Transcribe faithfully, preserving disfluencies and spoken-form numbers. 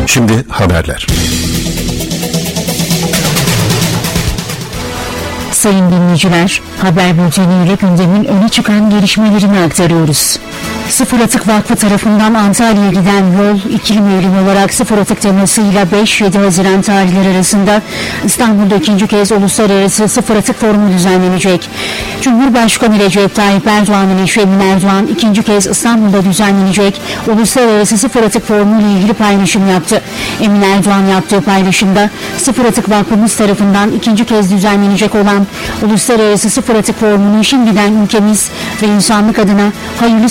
Şimdi haberler. Sayın dinleyiciler, haber bülteniyle gündemin öne çıkan gelişmelerini aktarıyoruz. Sıfır Atık Vakfı tarafından Antalya'ya giden yol ikili mevlim olarak sıfır atık temasıyla beş yedi Haziran tarihleri arasında İstanbul'da ikinci kez uluslararası sıfır atık forumu düzenlenecek. Cumhurbaşkanı Recep Tayyip Erdoğan'ın eşi Emin Erdoğan ikinci kez İstanbul'da düzenlenecek uluslararası sıfır atık forumu ile ilgili paylaşım yaptı. Emin Erdoğan yaptığı paylaşımda Sıfır Atık Vakfımız tarafından ikinci kez düzenlenecek olan uluslararası sıfır atık forumunu şimdiden ülkemiz ve insanlık adına hayırlı